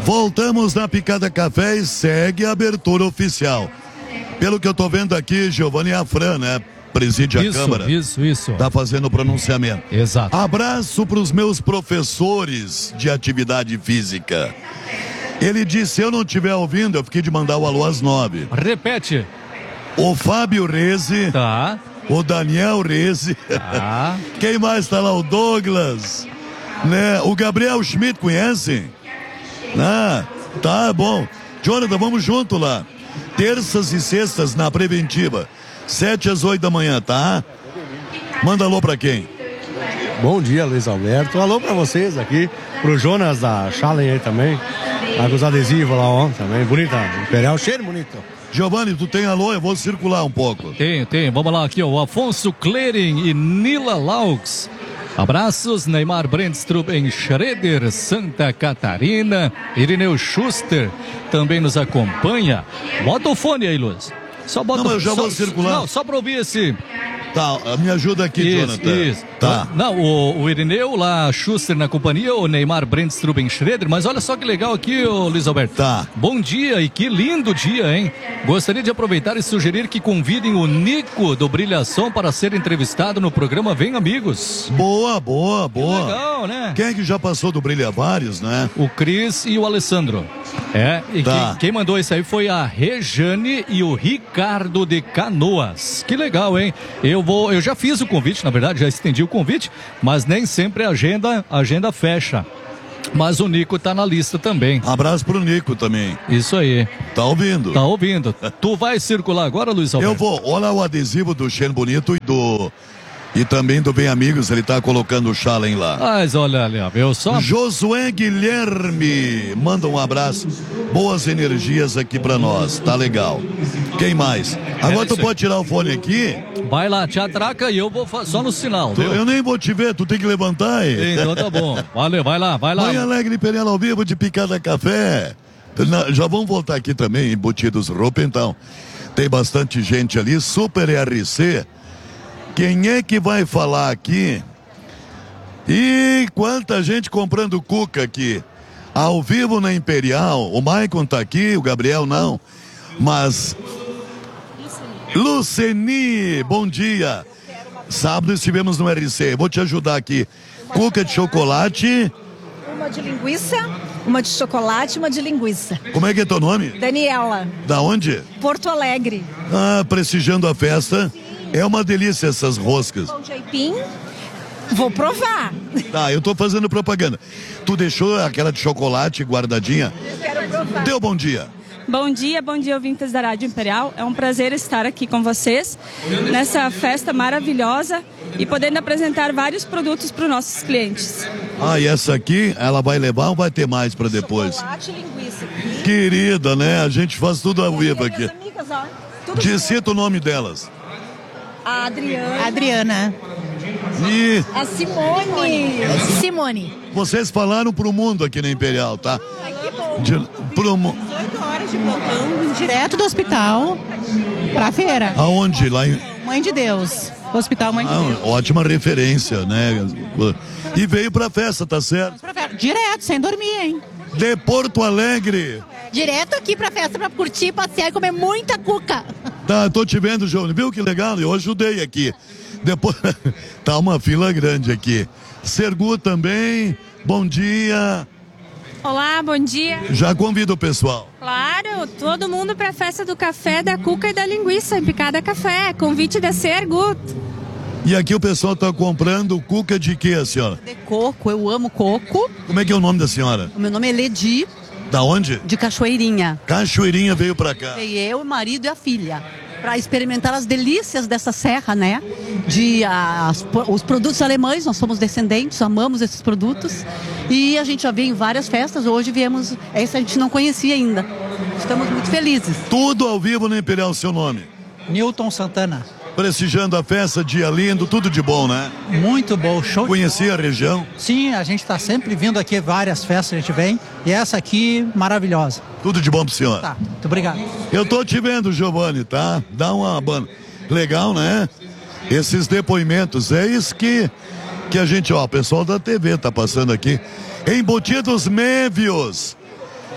Voltamos na Picada Café e segue a abertura oficial. Pelo que eu tô vendo aqui, Giovanni Afran, né? Preside a Câmara. Isso. Tá fazendo o pronunciamento. Exato. Abraço para os meus professores de atividade física. Ele disse, se eu não estiver ouvindo, eu fiquei de mandar o alô às 9. Repete. O Fábio Reze. Tá. O Daniel Reze. Tá. Quem mais tá lá? O Douglas. Né? O Gabriel Schmidt, conhecem? Ah, tá bom. Jonathan, vamos junto lá. Terças e sextas na Preventiva. 7 às 8 da manhã, tá? Manda alô pra quem? Bom dia, Luiz Alberto. Alô pra vocês aqui. Pro Jonas da Chalen aí também. Tá com os adesivos lá ontem também. Bonita. Imperial, cheiro bonito. Giovanni, tu tem alô? Eu vou circular um pouco. Tem. Vamos lá aqui, ó. O Afonso Klering e Nila Laux. Abraços, Neymar Brandstrup em Schroeder, Santa Catarina. Irineu Schuster também nos acompanha. Bota o fone aí, Luz. Só bota. Não, eu já vou circular. Não, só pra ouvir esse. Tá, me ajuda aqui, Jonathan. Isso. Tá. Não, o Irineu lá, Schuster na companhia, o Neymar Brandstrup em Schroeder, mas olha só que legal aqui, ô Luiz Alberto. Tá. Bom dia e que lindo dia, hein? Gostaria de aproveitar e sugerir que convidem o Nico do Brilhação para ser entrevistado no programa Vem Amigos. Boa. Que legal, né? Quem é que já passou do Brilha Vários, né? O Cris e o Alessandro. E tá. quem mandou isso aí foi a Rejane e o Ricardo de Canoas. Que legal, hein? Eu já fiz o convite, na verdade, já estendi o convite, mas nem sempre a agenda fecha. Mas o Nico tá na lista também. Abraço pro Nico também. Isso aí. Tá ouvindo? Tá ouvindo. Tu vai circular agora, Luiz Alberto? Eu vou. Olha o adesivo do Cheiro Bonito e também do Bem Amigos, ele tá colocando o Chalen lá. Mas olha ali, eu só... Josué Guilherme, manda um abraço, boas energias aqui pra nós, tá legal. Quem mais? Agora tu pode tirar o fone aqui? Vai lá, te atraca e eu vou só no sinal, viu? Eu nem vou te ver, tu tem que levantar aí. Então tá bom, valeu, vai lá. Manhã Alegre Imperial ao vivo de Picada Café. Já vamos voltar aqui também, embutidos roupa, então. Tem bastante gente ali, Super RC. Quem é que vai falar aqui? E quanta gente comprando cuca aqui. Ao vivo na Imperial. O Maicon tá aqui, o Gabriel não. Mas... Luceni, bom dia. Sábado estivemos no RC. Vou te ajudar aqui. Cuca de chocolate. Uma de linguiça, uma de chocolate, uma de linguiça. Como é que é teu nome? Daniela. Da onde? Porto Alegre. Ah, prestigiando a festa. É uma delícia essas roscas. Pão de aipim. Vou provar. Tá, eu tô fazendo propaganda. Tu deixou aquela de chocolate guardadinha? Eu quero provar. Deu bom dia. Bom dia, ouvintes da Rádio Imperial. É um prazer estar aqui com vocês nessa festa maravilhosa e podendo apresentar vários produtos para os nossos clientes. Ah, e essa aqui, ela vai levar ou vai ter mais para depois? Chocolate e linguiça. Querida, né? A gente faz tudo ao vivo aqui. Amigas, ó. Cita o nome delas. A Adriana. Adriana. E A Simone. Simone. vocês falaram pro mundo aqui na Imperial, tá? Ai, que bom. Pro 18 horas de plantão, direto do hospital pra feira. Aonde? Lá em... Mãe de Deus. Hospital Mãe de Deus. Ótima referência, né? E veio pra festa, tá certo? Pra feira. Direto, sem dormir, hein? De Porto Alegre. Direto aqui pra festa pra curtir, passear e comer muita cuca. Tá, tô te vendo, João. Viu que legal? Eu ajudei aqui. Depois, tá uma fila grande aqui. Sergu também, bom dia. Olá, bom dia. Já convido o pessoal. Claro, todo mundo para a festa do café, da cuca e da linguiça em Picada Café. Convite da Sergu. E aqui o pessoal tá comprando cuca de quê, a senhora? De coco, eu amo coco. Como é que é o nome da senhora? O meu nome é Ledi, Da onde? de Cachoeirinha. Cachoeirinha veio pra cá. Veio eu, o marido e a filha. Para experimentar as delícias dessa serra, né? Os produtos alemães, nós somos descendentes, amamos esses produtos. E a gente já veio em várias festas, hoje viemos, essa a gente não conhecia ainda. Estamos muito felizes. Tudo ao vivo no Imperial, seu nome. Newton Santana. Prestigiando a festa, dia lindo, tudo de bom, né? Muito bom, show. Conheci a região. Sim, a gente está sempre vindo aqui, várias festas a gente vem. E essa aqui, maravilhosa. Tudo de bom pro senhor. Tá, muito obrigado. Eu tô te vendo, Giovanni, tá? Dá uma banda. Legal, né? Esses depoimentos, é isso que a gente, ó, o pessoal da TV tá passando aqui. Embutidos Mévios.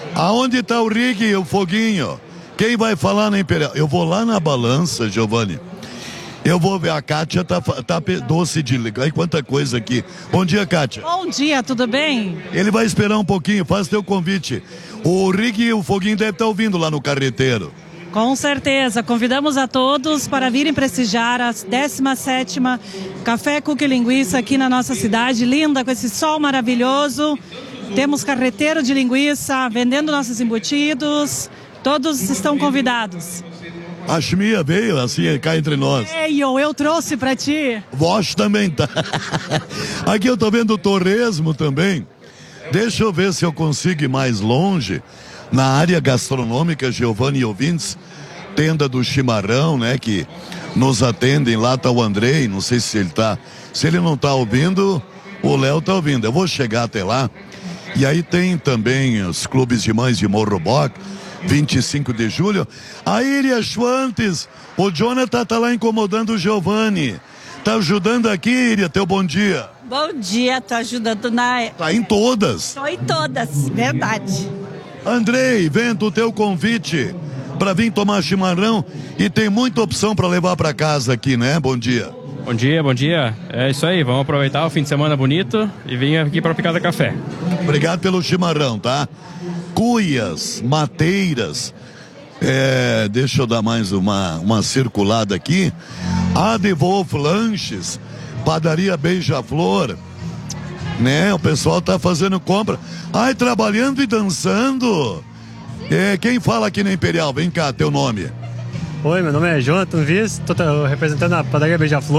Aonde tá o Rig e o Foguinho? Quem vai falar na Imperial? Eu vou lá na balança, Giovanni. Eu vou ver, a Kátia tá doce de ligar. Quanta coisa aqui. Bom dia, Kátia. Bom dia, tudo bem? Ele vai esperar um pouquinho, faz teu convite. O Rig e o Foguinho devem estar ouvindo lá no carreteiro. Com certeza, convidamos a todos para virem prestigiar a 17ª Café Cookie Linguiça aqui na nossa cidade, linda, com esse sol maravilhoso. Temos carreteiro de linguiça, vendendo nossos embutidos, todos estão convidados. A Chimia veio, assim, cá entre nós. Eu trouxe para ti. Voz também tá. Aqui eu tô vendo o torresmo também. Deixa eu ver se eu consigo ir mais longe. Na área gastronômica, Giovanni e ouvintes, tenda do Chimarrão, né, que nos atendem. Lá tá o Andrei, não sei se ele tá. Se ele não tá ouvindo, o Léo tá ouvindo. Eu vou chegar até lá. E aí tem também os clubes de mães de Morro Bock, 25 de julho. A Iria Schwantes, o Jonathan tá lá incomodando o Giovanni. Tá ajudando aqui, Iria, teu bom dia. Bom dia, tô ajudando na... Tá em todas. Tô em todas, verdade. Andrei, vendo o teu convite para vir tomar chimarrão e tem muita opção para levar para casa aqui, né? Bom dia. Bom dia, bom dia. É isso aí, vamos aproveitar o fim de semana bonito e vir aqui para Picada Café. Obrigado pelo chimarrão, tá? Cuias, mateiras, deixa eu dar mais uma circulada aqui. A De Wolf Lanches, Padaria Beija-Flor, né? O pessoal tá fazendo compra. Ai, trabalhando e dançando. Quem fala aqui na Imperial? Vem cá, teu nome. Oi, meu nome é Jonathan Viz, tô representando a Padaria Beija-Flor.